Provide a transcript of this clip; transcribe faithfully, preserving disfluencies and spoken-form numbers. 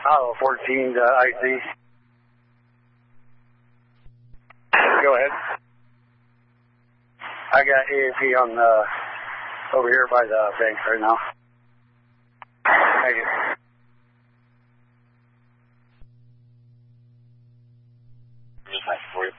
Hollow fourteen to I C. Go ahead. I got A A P on the, over here by the bank right now. Thank you. Just nice for you.